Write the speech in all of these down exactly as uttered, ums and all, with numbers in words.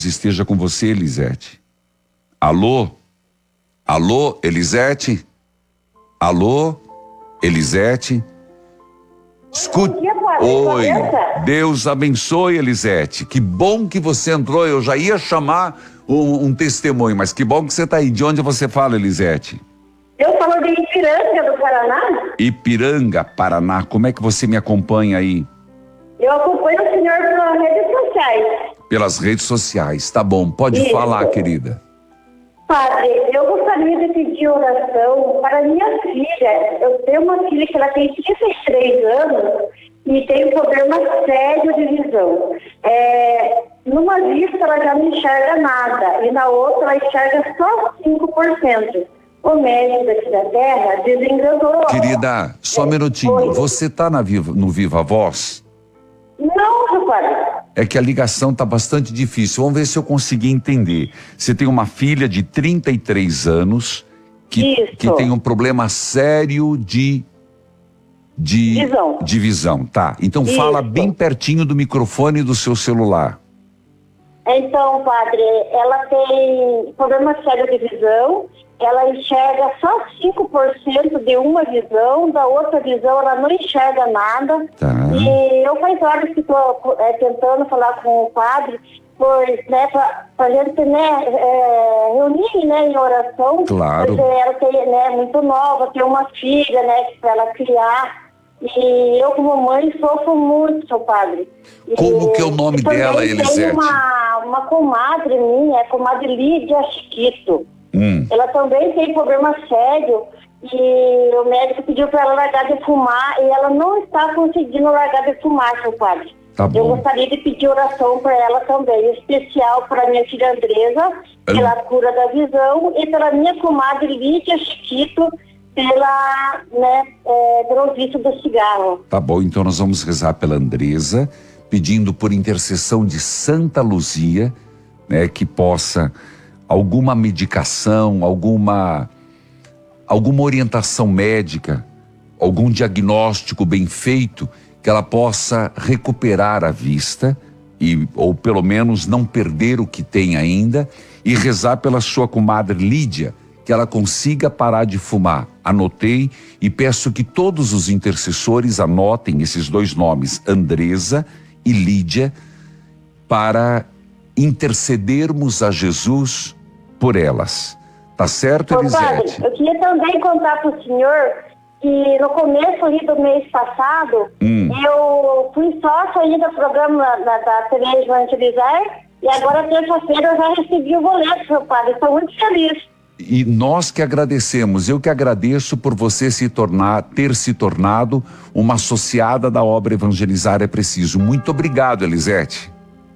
esteja com você, Elisete. Alô? Alô, Elisete? Alô, Elisete? Escute. Oi, Deus abençoe, Elisete. Que bom que você entrou. Eu já ia chamar um, um testemunho, mas que bom que você está aí. De onde você fala, Elisete? Eu falo de Ipiranga, do Paraná. Ipiranga, Paraná. Como é que você me acompanha aí? Eu acompanho o senhor pelas redes sociais. Pelas redes sociais, tá bom. Pode Isso. falar, querida. Padre, eu gostaria de pedir oração para minha filha. Eu tenho uma filha que ela tem trinta e três anos e tem um problema sério de visão. É, numa vista ela já não enxerga nada e na outra ela enxerga só cinco por cento. O médico daqui da terra desenganou. Querida, só um minutinho. Oi. Você tá na Viva, no Viva Voz? Não, padre. É que a ligação tá bastante difícil. Vamos ver se eu consegui entender. Você tem uma filha de trinta e três anos que, que tem um problema sério de de visão. De visão, tá? Então Isso. Fala bem pertinho do microfone do seu celular. Então, padre, ela tem problema sério de visão. Ela enxerga só cinco por cento de uma visão, da outra visão ela não enxerga nada. Tá. E eu faz horas que estou é, tentando falar com o padre, pois, né, para a gente, né, é, reunir, né, em oração. Claro. Porque ela tem, né, muito nova, tem uma filha, né, para ela criar. E eu, como mãe, sofro muito, seu padre. Como e, que é o nome e dela, Elisete? Tem uma, uma comadre minha, a comadre Lídia Chiquito. Hum. Ela também tem problema sério e o médico pediu para ela largar de fumar e ela não está conseguindo largar de fumar, seu padre. Tá bom. Eu gostaria de pedir oração para ela também, em especial para minha filha Andresa, pela cura da visão, e pela minha comadre Lídia Chiquito, pela, né, é, pelo vício do cigarro. Tá bom, então nós vamos rezar pela Andresa, pedindo por intercessão de Santa Luzia, né, que possa alguma medicação, alguma alguma orientação médica, algum diagnóstico bem feito, que ela possa recuperar a vista e ou pelo menos não perder o que tem ainda, e rezar pela sua comadre Lídia, que ela consiga parar de fumar. Anotei e peço que todos os intercessores anotem esses dois nomes, Andresa e Lídia, para intercedermos a Jesus por elas. Tá certo, Elisete? Padre, eu queria também contar para o senhor que no começo ali do mês passado, hum. eu fui sócia ainda do programa da, da T V Evangelizar, e agora terça-feira eu já recebi o boleto, seu padre. Estou muito feliz. E nós que agradecemos, eu que agradeço por você se tornar, ter se tornado uma associada da obra Evangelizar é Preciso. Muito obrigado, Elisete.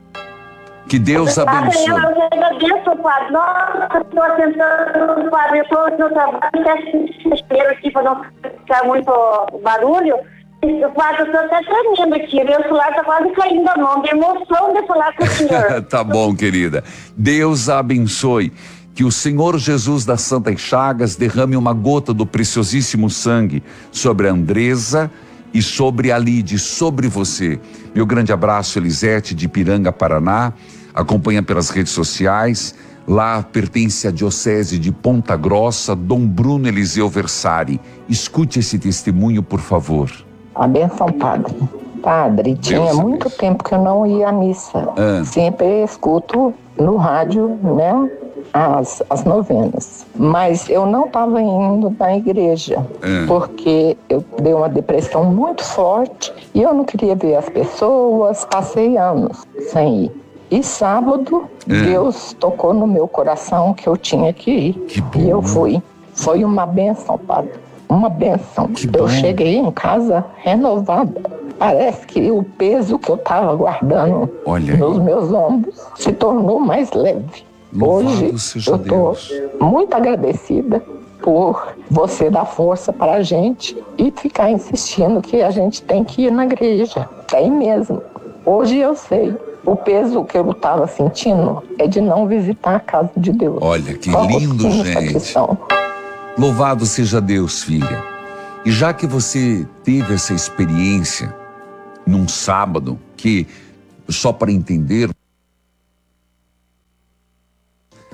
Que Deus abençoe. Eu, eu agradeço, padre. Nossa, estou tentando, padre, eu estou no trabalho, até espero aqui para não ficar muito barulho. O padre, eu estou até tremendo aqui, meu celular está quase caindo a mão, de emoção de falar com o senhor. Tá bom, querida. Deus a abençoe. Que o Senhor Jesus das Santas Chagas derrame uma gota do preciosíssimo sangue sobre a Andresa e sobre a Lide, sobre você. Meu grande abraço, Elisete, de Ipiranga, Paraná. Acompanha pelas redes sociais. Lá pertence à Diocese de Ponta Grossa, Dom Bruno Eliseu Versari. Escute esse testemunho, por favor. A benção, padre. Padre, tinha Deus muito Deus. tempo que eu não ia à missa. Ah. Sempre escuto no rádio, né, as, as novenas. Mas eu não estava indo na igreja, ah. porque eu dei uma depressão muito forte e eu não queria ver as pessoas. Passei anos sem ir. E sábado, ah. Deus tocou no meu coração que eu tinha que ir. Que bom. E eu fui. Foi uma benção, padre. Uma benção. Que eu bom. cheguei em casa renovada. Parece que o peso que eu estava guardando Olha nos aí. meus ombros se tornou mais leve. Louvado Hoje seja eu estou Deus. muito agradecida por você dar força para a gente e ficar insistindo que a gente tem que ir na igreja. Tem mesmo. Hoje eu sei. O peso que eu estava sentindo é de não visitar a casa de Deus. Olha que Só lindo, essa gente. questão. Louvado seja Deus, filha. E já que você teve essa experiência num sábado, que, só para entender,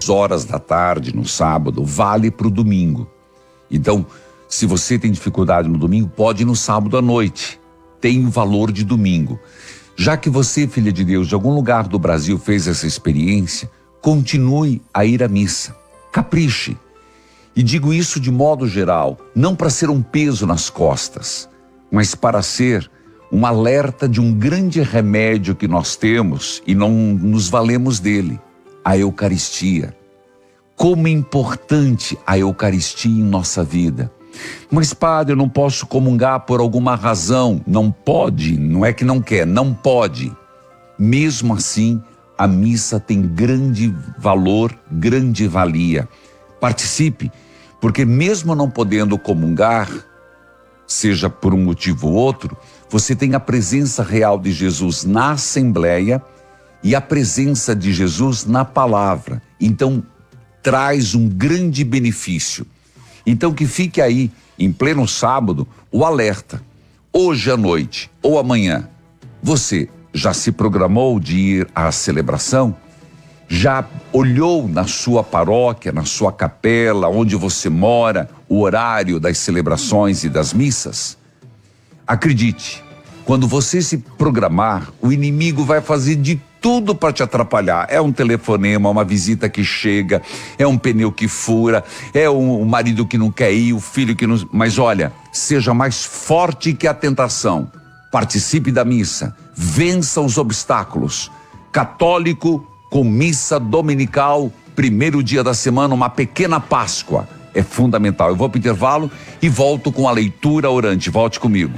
horas da tarde no sábado, vale para o domingo. Então, se você tem dificuldade no domingo, pode ir no sábado à noite. Tem o valor de domingo. Já que você, filha de Deus, de algum lugar do Brasil fez essa experiência, continue a ir à missa. Capriche. E digo isso de modo geral, não para ser um peso nas costas, mas para ser um alerta de um grande remédio que nós temos e não nos valemos dele, a Eucaristia. Como é importante a Eucaristia em nossa vida. Mas, padre, eu não posso comungar por alguma razão. Não pode, não é que não quer, não pode. Mesmo assim, a missa tem grande valor, grande valia. Participe, porque mesmo não podendo comungar, seja por um motivo ou outro, você tem a presença real de Jesus na Assembleia e a presença de Jesus na palavra. Então, traz um grande benefício. Então, que fique aí, em pleno sábado, o alerta. Hoje à noite ou amanhã, você já se programou de ir à celebração? Já olhou na sua paróquia, na sua capela, onde você mora, o horário das celebrações e das missas? Acredite, quando você se programar, o inimigo vai fazer de tudo para te atrapalhar. É um telefonema, uma visita que chega, é um pneu que fura, é um, um marido que não quer ir, o filho que não... Mas olha, seja mais forte que a tentação. Participe da missa, vença os obstáculos. Católico com missa dominical, primeiro dia da semana, uma pequena Páscoa. É fundamental. Eu vou para o intervalo e volto com a leitura orante. Volte comigo.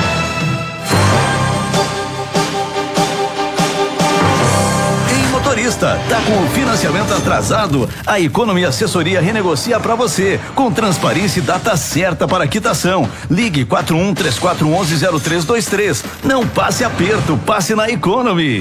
Tá com o financiamento atrasado? A Economy Assessoria renegocia para você, com transparência e data certa para quitação. Ligue quatro um três quatro um um zero três dois três. Não passe aperto, passe na Economy.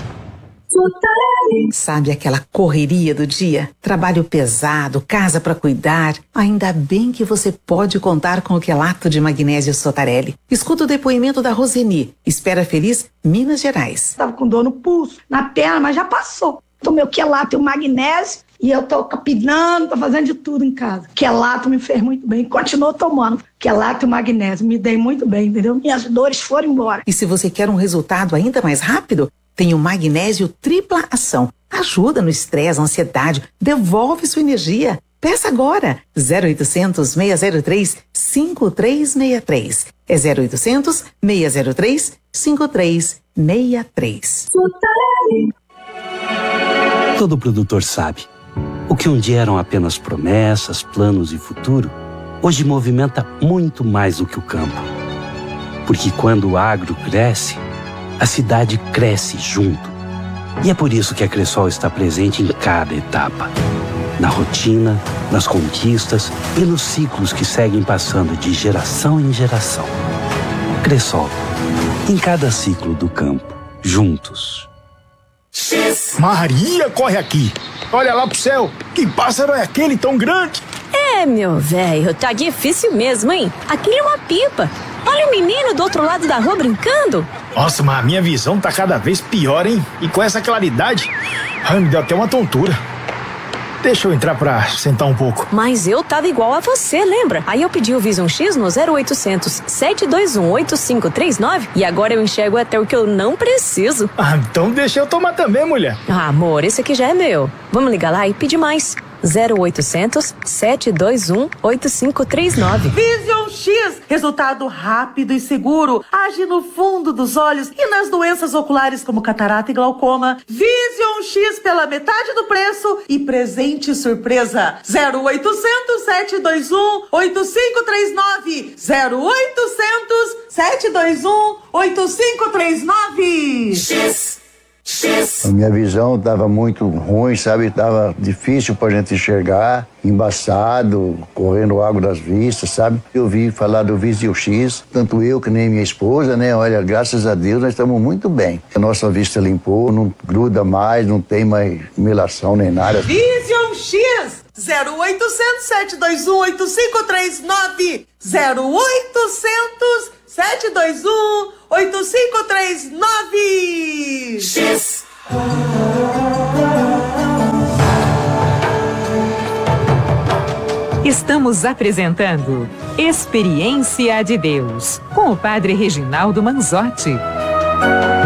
Sabe aquela correria do dia? Trabalho pesado, casa para cuidar. Ainda bem que você pode contar com o quelato de magnésio Sotarelli. Escuta o depoimento da Roseni. Espera Feliz, Minas Gerais. Tava com dor no pulso, na perna, mas já passou. Tomei o quelato e o magnésio e eu tô capinando, tô fazendo de tudo em casa. Quelato me fez muito bem, continuo tomando. Quelato e magnésio, me dei muito bem, entendeu? Minhas dores foram embora. E se você quer um resultado ainda mais rápido, tem o magnésio tripla ação. Ajuda no estresse, ansiedade, devolve sua energia. Peça agora. zero oitocentos, seis zero três, cinco três seis três. É zero oitocentos, seis zero três, cinco três seis três. Todo produtor sabe. O que um dia eram apenas promessas, planos e futuro, hoje movimenta muito mais do que o campo. Porque quando o agro cresce, a cidade cresce junto. E é por isso que a Cressol está presente em cada etapa. Na rotina, nas conquistas e nos ciclos que seguem passando de geração em geração. Cressol, em cada ciclo do campo, juntos. Maria, corre aqui! Olha lá pro céu! Que pássaro é aquele tão grande? É, meu velho, tá difícil mesmo, hein? Aquilo é uma pipa. Olha o menino do outro lado da rua brincando. Nossa, mas a minha visão tá cada vez pior, hein? E com essa claridade, ai, me deu até uma tontura. Deixa eu entrar pra sentar um pouco. Mas eu tava igual a você, lembra? Aí eu pedi o Vision X no zero oitocentos, sete dois um, oito cinco três nove e agora eu enxergo até o que eu não preciso. Ah, então deixa eu tomar também, mulher. Ah, amor, esse aqui já é meu. Vamos ligar lá e pedir mais. zero oitocentos, sete dois um, oito cinco três nove. Vision X, resultado rápido e seguro, age no fundo dos olhos e nas doenças oculares como catarata e glaucoma. Vision X pela metade do preço e presente surpresa. zero oitocentos, sete dois um, oito cinco três nove. zero oitocentos, sete dois um, oito cinco três nove. X. A minha visão estava muito ruim, sabe? Estava difícil para a gente enxergar, embaçado, correndo água das vistas, sabe? Eu vi falar do Vision X, tanto eu que nem minha esposa, né? Olha, graças a Deus nós estamos muito bem. A nossa vista limpou, não gruda mais, não tem mais melação nem nada. Vision X! zero oitocentos, sete dois um, oito cinco três nove. zero oitocentos, sete dois um, oito cinco três nove. X. Estamos apresentando Experiência de Deus com o Padre Reginaldo Manzotti.